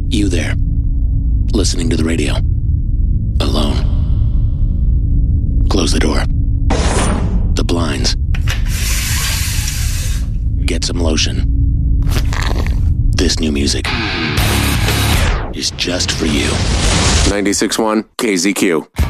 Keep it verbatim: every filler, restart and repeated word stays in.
You there, listening to the radio, alone. Close the door, the blinds. Get some lotion. This new music is just for you. ninety-six point one K Z Q.